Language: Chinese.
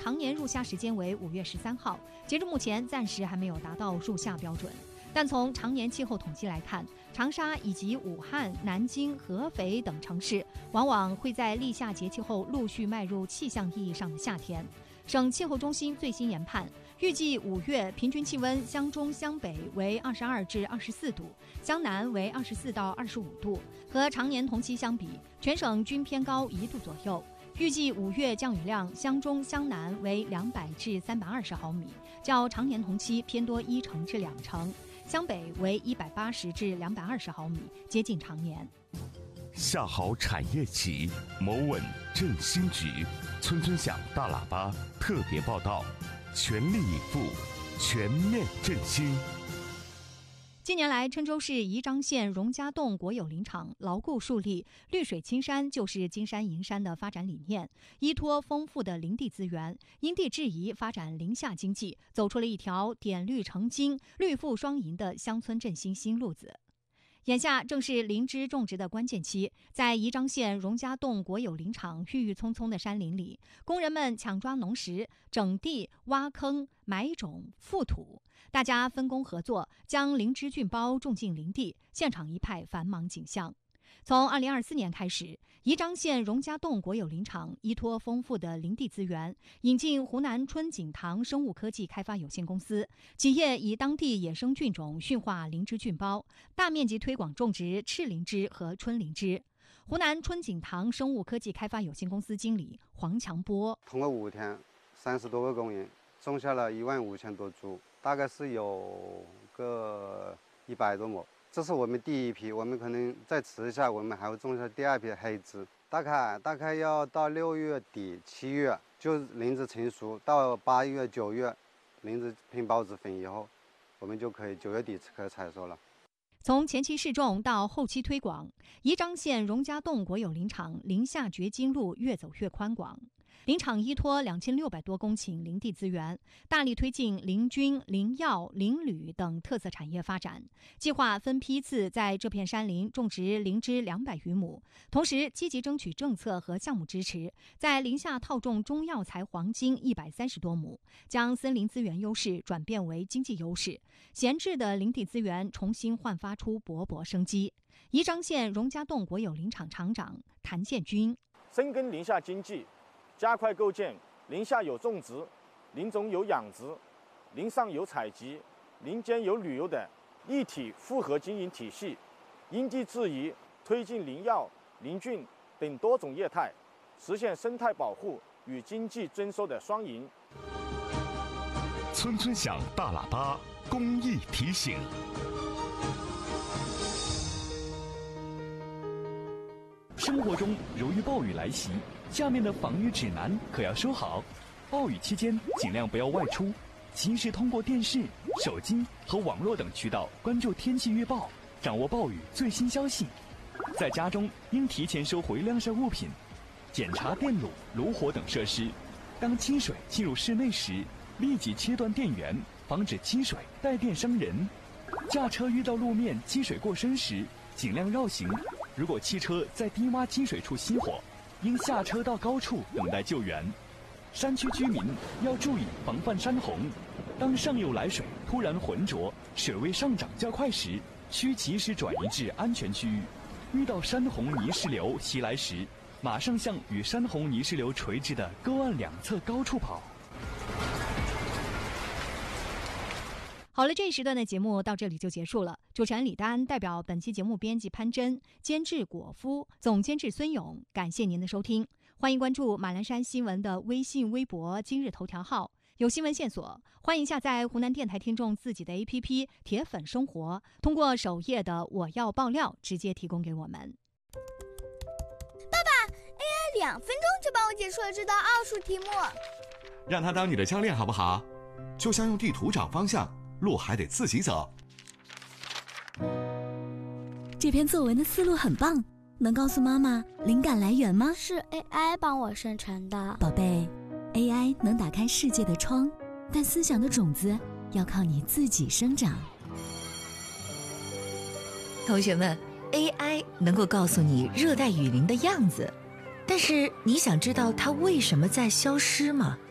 常年入夏时间为5月13号，截至目前暂时还没有达到入夏标准。但从常年气候统计来看，长沙以及武汉、南京、合肥等城市往往会在立夏节气后陆续迈入气象意义上的夏天。省气候中心最新研判，预计5月平均气温湘中湘北为22至24度，湘南为24到25度，和常年同期相比，全省均偏高1度左右。预计5月降雨量，湘中湘南为200至320毫米，较常年同期偏多1成至2成；湘北为180至220毫米，接近常年。 下好产业企，谋稳振兴局，村村响大喇叭特别报道，全力以赴，全面振兴。 近年来，郴州市宜章县荣家洞国有林场牢固树立绿水青山就是金山银山的发展理念，依托丰富的林地资源，因地制宜发展林下经济，走出了一条点绿成金、绿富双赢的乡村振兴新路子。眼下正是林芝种植的关键期，在宜章县荣家洞国有林场郁郁葱葱的山林里，工人们抢抓农时，整地、挖坑、埋种、覆土，大家分工合作，将灵芝菌包种进林地，现场一派繁忙景象。从2024年开始，宜章县荣家洞国有林场依托丰富的林地资源，引进湖南春景堂生物科技开发有限公司，企业以当地野生菌种驯化灵芝菌包，大面积推广种植赤灵芝和春灵芝。湖南春景堂生物科技开发有限公司经理黄强波： 通过5天，30多个工人种下了15000多株，大概是有个100多亩。这是我们第一批，我们可能再迟一下，我们还会种下第2批黑芝。大概要到6月底7月，就林子成熟，到8月9月，林子拼孢子粉以后，我们就可以9月底可以采收了。 从前期试种到后期推广，宜章县荣家洞国有林场林下掘金路越走越宽广。林场依托2600多公顷林地资源，大力推进林菌、林药、林铝等特色产业发展，计划分批次在这片山林种植灵芝200余亩，同时积极争取政策和项目支持，在林下套种中药材黄金130多亩，将森林资源优势转变为经济优势，闲置的林地资源重新焕发出勃勃生机。宜章县荣家洞国有林场场长谭建军： 深耕林下经济，加快构建林下有种植、林中有养殖、林上有采集、林间有旅游的一体复合经营体系，因地制宜推进林药、林菌等多种业态，实现生态保护与经济增收的双赢。 村村响大喇叭公益提醒。 生活中如遇暴雨来袭，下面的防御指南可要收好。暴雨期间尽量不要外出，及时通过电视、手机和网络等渠道关注天气预报，掌握暴雨最新消息。在家中应提前收回晾晒物品，检查电路、炉火等设施。当积水进入室内时，立即切断电源，防止积水带电伤人。驾车遇到路面积水过深时，尽量绕行。如果汽车在低洼积水处熄火，应下车到高处等待救援。山区居民要注意防范山洪。当上游来水突然浑浊、水位上涨较快时，需及时转移至安全区域。遇到山洪泥石流袭来时，马上向与山洪泥石流垂直的沟岸两侧高处跑。 好了，这一时段的节目到这里就结束了。主持人李丹代表本期节目编辑潘真、监制果夫、总监制孙勇，感谢您的收听。欢迎关注马栏山新闻的微信、微博、今日头条号，有新闻线索，欢迎下载湖南电台听众自己的 APP 铁粉生活，通过首页的我要爆料直接提供给我们。 爸爸 ，AI 2分钟就帮我解出了这道奥数题目。 让他当你的教练好不好？就像用地图找方向，路还得自己走。 这篇作文的思路很棒，能告诉妈妈灵感来源吗？ 是 AI 帮我生成的。 宝贝， AI 能打开世界的窗，但思想的种子要靠你自己生长。 同学们， AI 能够告诉你热带雨林的样子，但是你想知道它为什么在消失吗？